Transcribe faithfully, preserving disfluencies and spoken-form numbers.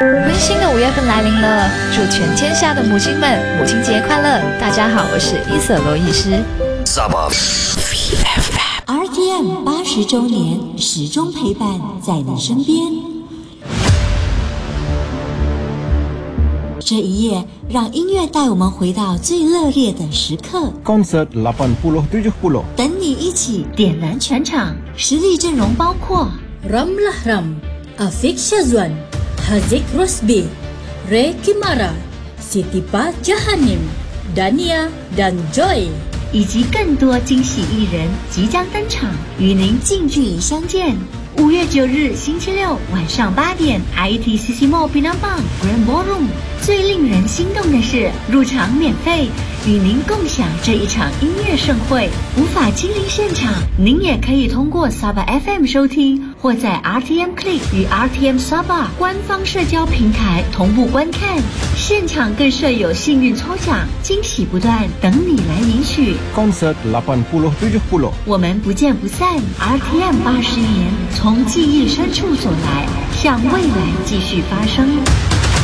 温馨的五月份来临了，祝全天下的母亲们母亲节快乐！大家好，我是伊瑟罗医师。 R T M 八十周年，始终陪伴在你身边。这一夜，让音乐带我们回到最热烈的时刻。 Concert 八十 七十， 等你一起点燃全场。实力阵容包括 Ramlah Ram、Afiq Syazwan、Haziq Rosbi、Ray Kimara、Siti Jahanim、Dania dan Joy， 以及更多惊喜艺人即将登场，与您近距离相见。五月九日星期六晚上八点 ，I T C C Mall Penang Grand Ballroom。最令人心动的是，入场免费，与您共享这一场音乐盛会。无法亲临现场，您也可以通过 Sabah F M 收听，或在 R T M Click 与 R T M Sabah 官方社交平台同步观看。现场更设有幸运抽奖，惊喜不断，等你来领取。 Concert 八十 七十， 我们不见不散。R T M 八十年，从记忆深处走来，向未来继续发生。